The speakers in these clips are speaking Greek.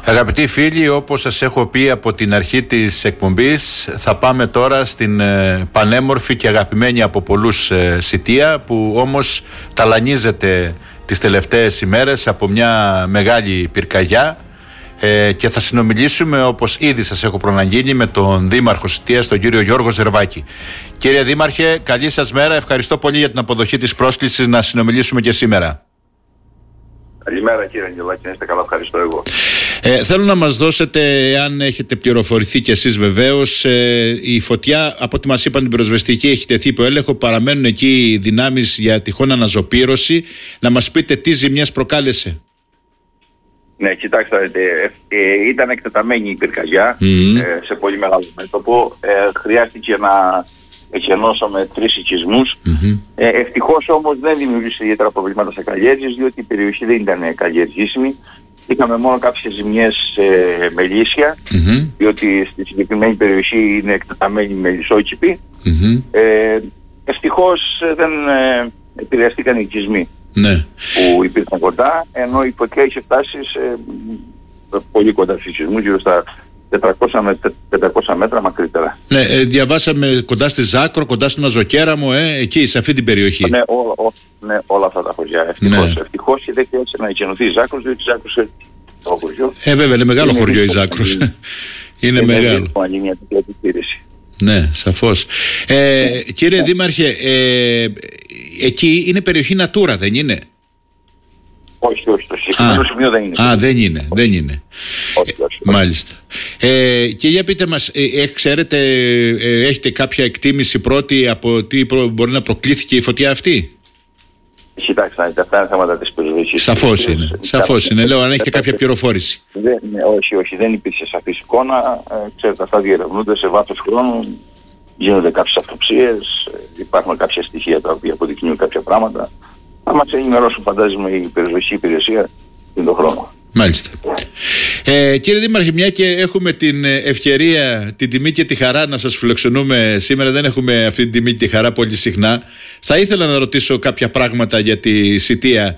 Αγαπητοί φίλοι, όπως σας έχω πει από την αρχή της εκπομπής, θα πάμε τώρα στην πανέμορφη και αγαπημένη από πολλούς Σιτία, που όμως ταλανίζεται τις τελευταίες ημέρες από μια μεγάλη πυρκαγιά, και θα συνομιλήσουμε, όπως ήδη σας έχω προναγγείλει, με τον Δήμαρχο Σιτίας, τον κύριο Γιώργο Ζερβάκη. Κύριε Δήμαρχε, καλή σας μέρα. Ευχαριστώ πολύ για την αποδοχή της πρόσκλησης να συνομιλήσουμε και σήμερα. Καλημέρα κύριε Αγγελάκη, να είστε καλά, ευχαριστώ εγώ. Θέλω να μας δώσετε, αν έχετε πληροφορηθεί κι εσείς βεβαίως, η φωτιά, από ό,τι μας είπαν την πυροσβεστική, έχει τεθεί υπό έλεγχο, παραμένουν εκεί δυνάμεις για τυχόν αναζωπήρωση. Να μας πείτε τι ζημιές προκάλεσε. Ναι, κοιτάξτε, ήταν εκτεταμένη η πυρκαγιά σε πολύ μεγάλο μέτωπο. Χρειάστηκε να εκενώσαμε 3 οικισμούς. Ευτυχώς όμως δεν δημιουργήσε ιδιαίτερα προβλήματα σε καλλιέργειες, διότι η περιοχή δεν ήταν καλλιεργήσιμη. Είχαμε μόνο κάποιες ζημιές με λύσια, διότι στη συγκεκριμένη περιοχή είναι εκτεταμένη με λυσόκηπη. Ευτυχώς δεν επηρεαστήκαν οι οικισμοί που υπήρχαν κοντά, ενώ η φωτιά είχε φτάσει πολύ κοντά στους οικισμούς, γύρω στα 400 με 500 μέτρα μακρύτερα. Ναι, διαβάσαμε κοντά στη Ζάκρο, κοντά στον Αζοκέραμο, εκεί, σε αυτή την περιοχή. Ναι, όλα αυτά τα χωριά. Ευτυχώς και δεν χρειάζεται να εκενωθεί η Ζάκρος, διότι η Ζάκρος είναι το χωριό. Βέβαια, είναι μεγάλο χωριό η Ζάκρος. Είναι μεγάλο. Ναι, σαφώς. Κύριε Δήμαρχε, εκεί είναι περιοχή Natura, δεν είναι? Όχι, το συγκεκριμένο σημείο δεν είναι. Δεν είναι. Όχι. Μάλιστα. Και για πείτε μας, ξέρετε, έχετε κάποια εκτίμηση πρώτη από τι μπορεί να προκλήθηκε η φωτιά αυτή? Κοιτάξτε, αυτά είναι θέματα της πυροσβεστικής. Σαφώς είναι. Λέω, αν έχετε κάποια πληροφόρηση. Όχι, δεν υπήρχε σαφής εικόνα. Ξέρετε, αυτά διερευνούνται σε βάθος χρόνου. Γίνονται κάποιες αυτοψίες, υπάρχουν κάποια στοιχεία τα οποία αποδεικνύουν κάποια πράγματα. Θα μας ενημερώσουν, φαντάζομαι, η πυροσβεστική υπηρεσία την τον χρόνο. Μάλιστα. Κύριε Δήμαρχε, μια και έχουμε την ευκαιρία, την τιμή και τη χαρά να σας φιλοξενούμε σήμερα, δεν έχουμε αυτή την τιμή και τη χαρά πολύ συχνά, θα ήθελα να ρωτήσω κάποια πράγματα για τη Σιτία.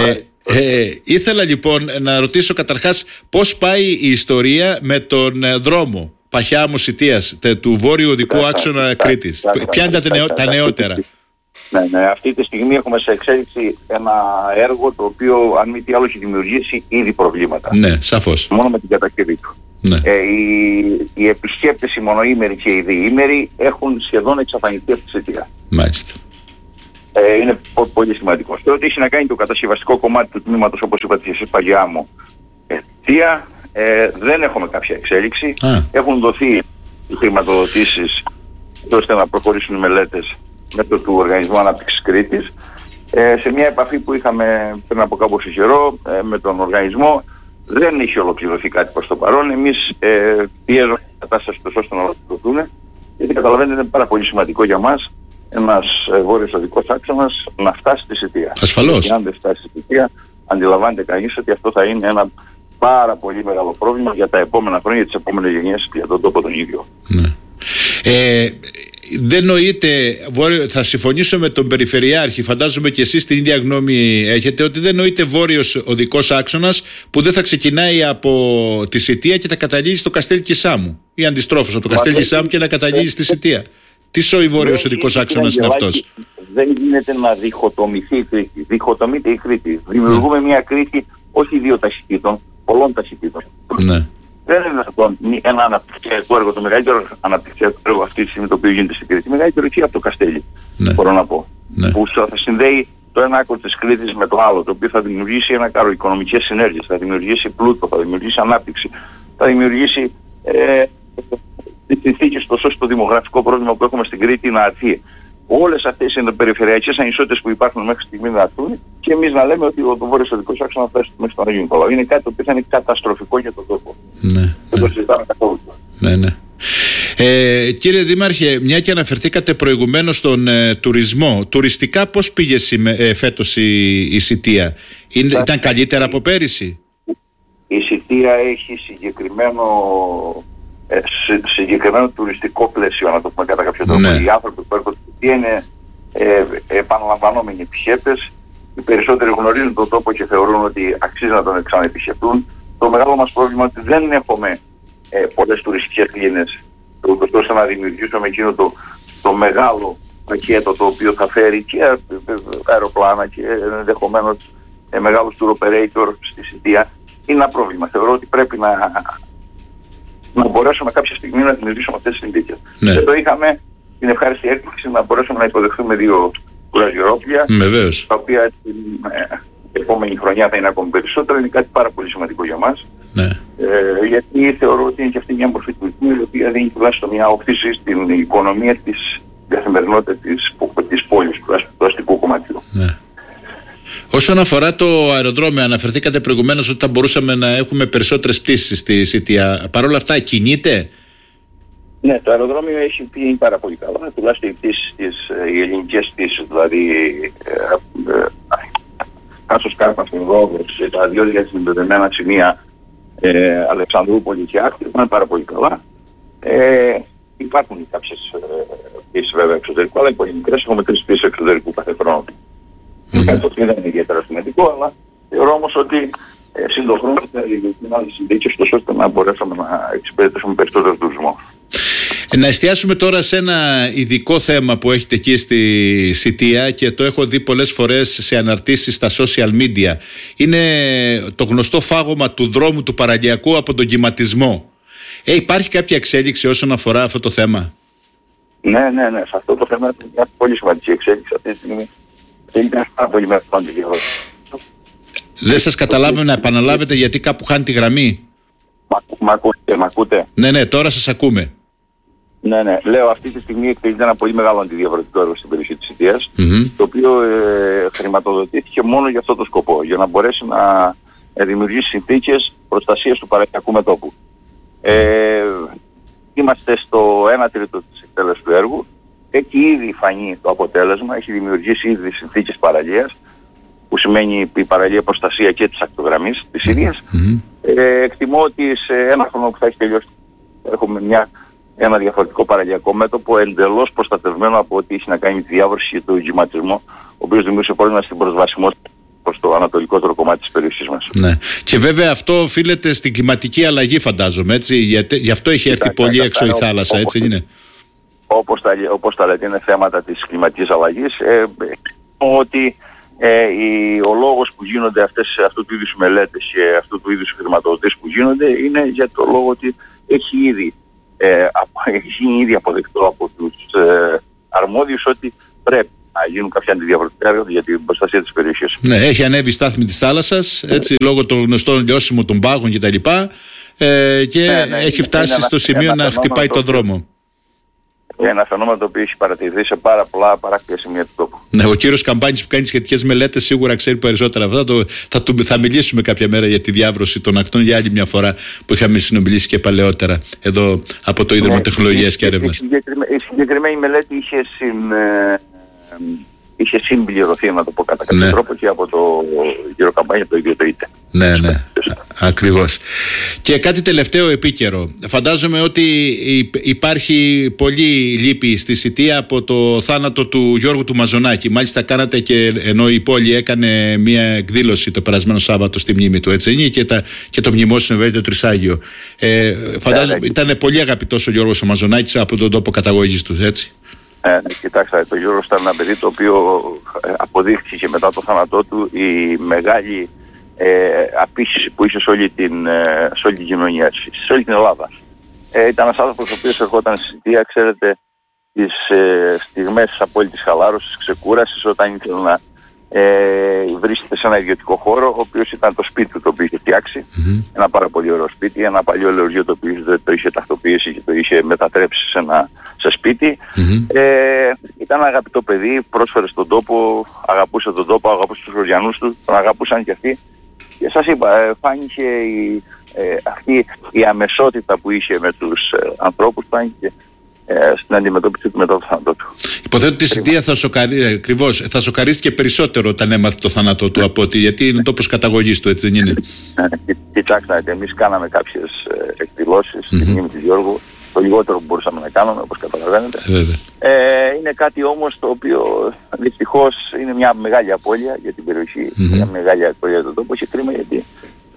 Ήθελα λοιπόν να ρωτήσω καταρχάς πώς πάει η ιστορία με τον δρόμο Παχιάμου Σιτίας, του βόρειου οδικού άξονα Κρήτης. Ποια είναι τα νεότερα? Ναι, αυτή τη στιγμή έχουμε σε εξέλιξη ένα έργο το οποίο, αν μη τι άλλο, έχει δημιουργήσει ήδη προβλήματα. Ναι, σαφώς. Μόνο με την κατασκευή του. Ναι. Οι επισκέπτες, οι μονοήμεροι και οι διήμεροι, έχουν σχεδόν εξαφανιστεί από τη Σιτία. Μάλιστα. Είναι πολύ σημαντικό. Και ό,τι έχει να κάνει το κατασκευαστικό κομμάτι του τμήματος, όπως είπατε και εσείς, Παγιάμου Σιτία, δεν έχουμε κάποια εξέλιξη. Έχουν δοθεί οι χρηματοδοτήσεις ώστε να προχωρήσουν οι μελέτες μέσω του Οργανισμού Ανάπτυξης Κρήτης. Σε μια επαφή που είχαμε πριν από κάποιο καιρό με τον οργανισμό, δεν έχει ολοκληρωθεί κάτι προς το παρόν. Εμείς πιέζουμε την κατάσταση ώστε να ολοκληρωθούν, γιατί καταλαβαίνετε είναι πάρα πολύ σημαντικό για μας ένας βόρειος οδικός άξονας να φτάσει στη Σιτία. Ασφαλώς. Και αν δεν φτάσει στη Σιτία, αντιλαμβάνεται κανείς ότι αυτό θα είναι ένα πάρα πολύ μεγάλο πρόβλημα για τα επόμενα χρόνια, για τις επόμενες γενιές, για τον τόπο τον ίδιο. Ναι. Δεν νοείται, θα συμφωνήσω με τον Περιφερειάρχη, φαντάζομαι και εσείς την ίδια γνώμη έχετε, ότι δεν νοείται βόρειος οδικός άξονας που δεν θα ξεκινάει από τη Σιτία και θα καταλήγει στο Καστέλ Κισάμου, ή αντιστρόφως από το Καστέλ Κισάμου και να καταλήγει στη Σιτία. Τι σοϊ βόρειος οδικός άξονας είναι αυτός? Δεν γίνεται να διχοτομηθεί η Κρήτη. Διχοτομείται η Κρήτη. Δημιουργούμε μια Κρήτη όχι 2 ταχυτήτων, πολλών ταχυτήτων. Ναι. Δεν είναι δυνατόν ένα αναπτυξιακό έργο, το μεγαλύτερο αναπτυξιακό έργο αυτή τη στιγμή το οποίο γίνεται στην Κρήτη, μεγαλύτερο εκεί από το Καστέλι, μπορώ να πω. Που θα συνδέει το ένα άκρο της Κρήτης με το άλλο, το οποίο θα δημιουργήσει ένα κάρο οικονομικές συνέργειες, θα δημιουργήσει πλούτο, θα δημιουργήσει ανάπτυξη, θα δημιουργήσει τις συνθήκες ώστε το δημογραφικό πρόβλημα που έχουμε στην Κρήτη να αρθεί. Όλες αυτές οι περιφερειακές ανισότητες που υπάρχουν μέχρι στιγμή να αρθούν και εμείς να λέμε ότι ο βόρειος οδικός άξονας θα φτάσει μέχρι τον Αγίου Νικολάου. Είναι κάτι το οποίο θα είναι καταστροφικό για τον τόπο. Ναι. Δεν το συζητάμε καθόλου. Ναι. Κύριε Δήμαρχε, μια και αναφερθήκατε προηγουμένως στον τουρισμό, τουριστικά πώς πήγε φέτος η Σιτία? Ήταν καλύτερα από πέρυσι? Η Σιτία έχει συγκεκριμένο τουριστικό πλαίσιο, να το πούμε κατά κάποιο τρόπο. Οι άνθρωποι που έρχονται στη Σιτία είναι επαναλαμβανόμενοι επισκέπτες. Οι περισσότεροι γνωρίζουν τον τόπο και θεωρούν ότι αξίζει να τον ξαναεπισκεφτούν. το μεγάλο μας πρόβλημα ότι δεν έχουμε πολλές τουριστικές κλίνες, ώστε να δημιουργήσουμε εκείνο το μεγάλο πακέτο το οποίο θα φέρει και αεροπλάνα και ενδεχομένως μεγάλους tour operator στη Σιτία. Είναι ένα πρόβλημα. Θεωρώ ότι πρέπει να μπορέσουμε κάποια στιγμή να δημιουργήσουμε αυτές τις συνθήκες. Ναι. Και το είχαμε την ευχάριστη έκπληξη να μπορέσουμε να υποδεχθούμε 2 κουραζιερόπλια, τα οποία την επόμενη χρονιά θα είναι ακόμη περισσότερο. Είναι κάτι πάρα πολύ σημαντικό για μας. Ναι. Γιατί θεωρώ ότι είναι και αυτή μια μορφή τουρισμού η οποία δίνει τουλάχιστον μια όθηση στην οικονομία της καθημερινότητας της πόλης, του αστικού κομματιού. Ναι. Όσον αφορά το αεροδρόμιο, αναφερθήκατε προηγουμένως ότι θα μπορούσαμε να έχουμε περισσότερες πτήσεις στη Σιτία. Παρ' όλα αυτά κινείται? Ναι, το αεροδρόμιο έχει πει πάρα πολύ καλά. Τουλάχιστον οι ελληνικές πτήσεις, δηλαδή Κάσος Κάρπας, Ρόδος, τα 2 διασυνδεδεμένα σημεία Αλεξανδρούπολη και Άκρη πάνε πάρα πολύ καλά. Υπάρχουν κάποιες πτήσεις βέβαια εξωτερικού, αλλά οι πολύ μικρές. Έχουμε 3 πτήσεις εξωτερικού κάθε χρόνο. Κάτι το δεν είναι ιδιαίτερα σημαντικό, αλλά θεωρώ όμως ότι συντοχρόνως θα δημιουργηθούν άλλες συνθήκες ώστε να μπορέσουμε να εξυπηρετήσουμε περισσότερο τουρισμό. Να εστιάσουμε τώρα σε ένα ειδικό θέμα που έχετε εκεί στη Σιτία και το έχω δει πολλές φορές σε αναρτήσεις στα social media. Είναι το γνωστό φάγωμα του δρόμου του Παραλιακού από τον κυματισμό. Υπάρχει κάποια εξέλιξη όσον αφορά αυτό το θέμα? Ναι. Σε αυτό το θέμα είναι μια πολύ σημαντική εξέλιξη αυτή τη στιγμή. Είναι πάρα πολύ μεγάλο. Δεν σας καταλάβω να επαναλάβετε γιατί κάπου χάνει τη γραμμή. Μ' ακούτε? Ναι, τώρα σας ακούμε. Ναι. Λέω αυτή τη στιγμή εκτελείται ένα πολύ μεγάλο αντιδιαβρωτικό έργο στην περιοχή της Σιτίας, το οποίο χρηματοδοτήθηκε μόνο για αυτό το σκοπό, για να μπορέσει να δημιουργήσει συνθήκες προστασίας του παραλιακού μετώπου. Είμαστε στο 1/3 της εκτέλεσης του έργου. Έχει ήδη φανεί το αποτέλεσμα, έχει δημιουργήσει ήδη συνθήκες παραλίας, που σημαίνει η παραλία προστασία και της ακτογραμμής της ίδιας. Εκτιμώ ότι σε ένα χρόνο που θα έχει τελειώσει έχουμε ένα διαφορετικό παραλιακό μέτωπο, εντελώς προστατευμένο από ό,τι έχει να κάνει με τη διάβρωση και τον κυματισμό, ο οποίος δημιούργησε πρόβλημα στην προσβασιμότητα προς το ανατολικότερο κομμάτι της περιοχής μας. Ναι. Και βέβαια αυτό οφείλεται στην κλιματική αλλαγή, φαντάζομαι, έτσι. Γι' αυτό έχει έρθει πολύ έξω η θάλασσα, έτσι είναι? Όπως τα λέτε, είναι θέματα της κλιματικής αλλαγής. Ότι ο λόγος που γίνονται αυτού του είδους μελέτες και αυτού του είδους χρηματοδοτήσεις που γίνονται είναι για το λόγο ότι έχει ήδη αποδεικτό από τους αρμόδιους ότι πρέπει να γίνουν κάποια αντιδιαβρωτικά έργα για την προστασία της περιοχής. Ναι, έχει ανέβει η στάθμη της θάλασσας, έτσι, λόγω των γνωστών λιώσιμων των πάγων κτλ. Και έχει φτάσει στο σημείο να χτυπάει το δρόμο. Ένα φαινόμενο το οποίο έχει παρατηρηθεί σε πάρα πολλά παράκτια σημεία του τόπου. Ναι, ο κύριος Καμπάνης που κάνει σχετικές μελέτες σίγουρα ξέρει περισσότερα αυτά. Θα μιλήσουμε κάποια μέρα για τη διάβρωση των ακτών για άλλη μια φορά που είχαμε συνομιλήσει και παλαιότερα εδώ από το Ίδρυμα Τεχνολογίας και Έρευνας. Η συγκεκριμένη μελέτη είχε συμπληρωθεί, να το πω κατά κάποιο τρόπο, και από τον κύριο Καμπάνη το ίδιο το είτε. Ναι, ακριβώς. Και κάτι τελευταίο επίκαιρο. Φαντάζομαι ότι υπάρχει πολύ λύπη στη Σιτία από το θάνατο του Γιώργου του Μαζονάκη. Μάλιστα κάνατε και ενώ η πόλη έκανε μια εκδήλωση το περασμένο Σάββατο στη μνήμη του, έτσι είναι, και το μνημόσυνο βέβαια το Τρισάγιο. Φαντάζομαι ήταν πολύ αγαπητός ο Γιώργος ο Μαζονάκης από τον τόπο καταγωγής του, έτσι. Κοιτάξτε, το Γιώργος ήταν ένα παιδί το οποίο αποδείχθηκε και μετά το θάνατό του η μεγάλη απήχηση που είχε σε όλη την κοινωνία, σε όλη την Ελλάδα. Ήταν ένας άνθρωπος ο οποίος ερχόταν στη Σιτία, ξέρετε, τις στιγμές της απόλυτης χαλάρωσης, ξεκούρασης, όταν ήθελε να βρίσκεται σε ένα ιδιωτικό χώρο, ο οποίος ήταν το σπίτι του το οποίο είχε φτιάξει, ένα πάρα πολύ ωραίο σπίτι, ένα παλιό λεωργείο το οποίο το είχε τακτοποιήσει και το είχε μετατρέψει σε σπίτι. Ήταν ένα αγαπητό παιδί, πρόσφερε στον τόπο, αγαπούσε τον τόπο, αγαπούσε τους Χωριανούς του, τον αγαπούσαν και αυτοί. Και σας είπα, φάνηκε αυτή η αμεσότητα που είχε με τους ανθρώπους, φάνηκε στην αντιμετώπιση του μετά το θάνατό του. Υποθέτω ότι η Σιτία θα σοκαρίστηκε περισσότερο όταν έμαθε το θάνατό του από ότι, γιατί είναι τόπος καταγωγής του, έτσι δεν είναι? Κοιτάξτε, εμείς κάναμε κάποιες εκδηλώσεις στη μνήμη του Γιώργου, το λιγότερο που μπορούσαμε να κάνουμε, όπως καταλαβαίνετε. Είναι κάτι όμως το οποίο δυστυχώς είναι μια μεγάλη απώλεια για την περιοχή, μια μεγάλη απώλεια για τον τόπο, και κρίμα γιατί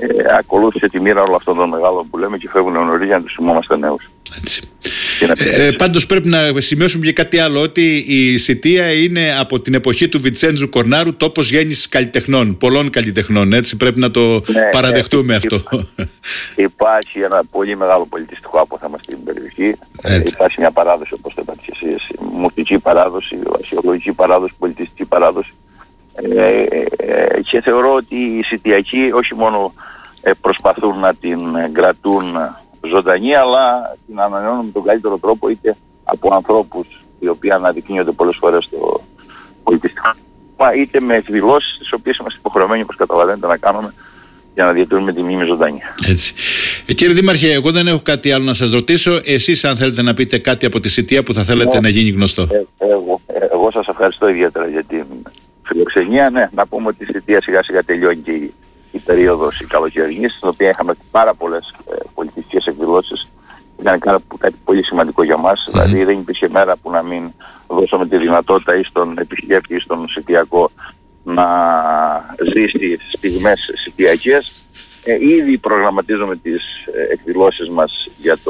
ακολούθησε τη μοίρα όλων αυτών των μεγάλων που λέμε και φεύγουν νωρίς για να τους θυμόμαστε νέους. Έτσι. Πάντως πρέπει να σημειώσουμε και κάτι άλλο, ότι η Σιτία είναι από την εποχή του Βιτσέντζου Κορνάρου τόπος γέννησης καλλιτεχνών, πολλών καλλιτεχνών, έτσι πρέπει να το παραδεχτούμε αυτό. Υπάρχει ένα πολύ μεγάλο πολιτιστικό απόθεμα στην περιοχή. Υπάρχει μια παράδοση, όπως το είπατε και εσείς, μουσική παράδοση, αρχαιολογική παράδοση, πολιτιστική παράδοση. Και θεωρώ ότι οι Σιτιακοί όχι μόνο προσπαθούν να την κρατούν ζωντανή, αλλά την ανανεώνουν με τον καλύτερο τρόπο, είτε από ανθρώπους οι οποίοι αναδεικνύονται πολλές φορές στο πολιτιστικό, είτε με εκδηλώσεις τις οποίες είμαστε υποχρεωμένοι, όπως καταλαβαίνετε, να κάνουμε για να διατηρούμε τη μνήμη ζωντανή. Έτσι. Κύριε Δήμαρχε, εγώ δεν έχω κάτι άλλο να σας ρωτήσω. Εσείς αν θέλετε να πείτε κάτι από τη Σιτία που θα θέλετε να γίνει γνωστό. Εγώ σας ευχαριστώ ιδιαίτερα για την φιλοξενία. Ναι, να πούμε ότι η Σιτία σιγά σιγά τελειώνει και η περίοδος η καλοκαιρινή, στην οποία είχαμε πάρα πολλές πολιτιστικές εκδηλώσεις. Ήταν κάτι πολύ σημαντικό για μας. Δηλαδή δεν υπήρχε μέρα που να μην δώσαμε τη δυνατότητα ή στον επιχειρηματή ή στον Σιτιακό να ζήσει τις στιγμές Σιτιακές. Ήδη προγραμματίζουμε τις εκδηλώσεις μας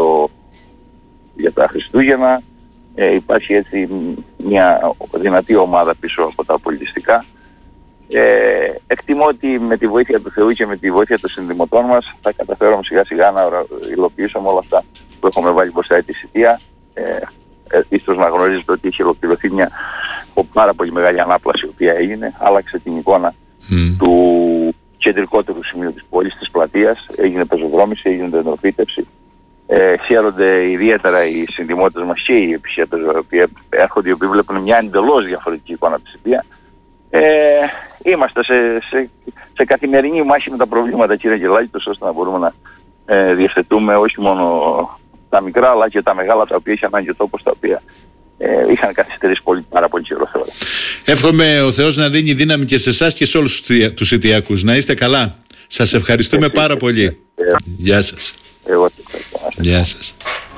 για τα Χριστούγεννα. Υπάρχει έτσι μια δυνατή ομάδα πίσω από τα πολιτιστικά. Εκτιμώ ότι με τη βοήθεια του Θεού και με τη βοήθεια των συνδημοτών μας θα καταφέρουμε σιγά σιγά να υλοποιήσουμε όλα αυτά που έχουμε βάλει μπροστά τη Σιτία. Ίσως να γνωρίζετε ότι είχε ολοκληρωθεί μια πάρα πολύ μεγάλη ανάπλαση η οποία έγινε, άλλαξε την εικόνα του κεντρικότερου σημείου της πόλης, της πλατείας, έγινε πεζοδρόμηση, έγινε δεντροφύτευση. Χαίρονται ιδιαίτερα οι συνδημότες μας και οι επιχειρηματίες οι οποίοι έρχονται, οι οποίοι βλέπουν μια εντελώς διαφορετική εικόνα από τη Σιτία. Είμαστε σε καθημερινή μάχη με τα προβλήματα, κύριε Γελάκη, ώστε να μπορούμε να διευθετούμε όχι μόνο τα μικρά αλλά και τα μεγάλα, τα οποία είχε ανάγκη ο τόπος, τα οποία είχαν καθυστερήσει πάρα πολύ καιρό. Εύχομαι ο Θεός να δίνει δύναμη και σε εσάς και σε όλους τους Σιτιακούς. Να είστε καλά. Σας ευχαριστούμε πάρα πολύ. Γεια σας. Εγώ Γεια σας.